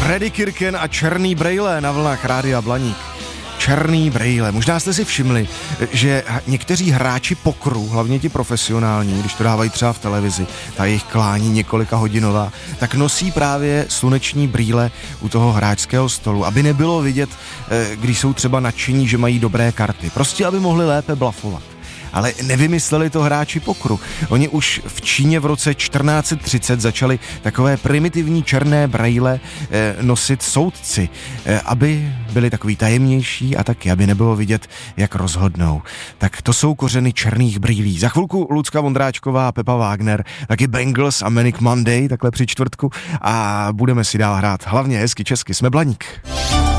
Freddie Kirken a černý brejle na vlnách Rádia Blaník. Černý brejle. Možná jste si všimli, že někteří hráči pokru, hlavně ti profesionální, když to dávají třeba v televizi, ta jejich klání několika hodinová, tak nosí právě sluneční brýle u toho hráčského stolu, aby nebylo vidět, když jsou třeba nadšení, že mají dobré karty. Prostě, aby mohli lépe blafovat. Ale nevymysleli to hráči pokru. Oni už v Číně v roce 1430 začali takové primitivní černé brejle nosit soudci, aby byli takový tajemnější a taky, aby nebylo vidět, jak rozhodnou. Tak to jsou kořeny černých brýlí. Za chvilku Lucka Vondráčková a Pepa Wagner, taky Bangles a Manic Monday, takhle při čtvrtku, a budeme si dál hrát hlavně hezky česky. Jsme Blaník.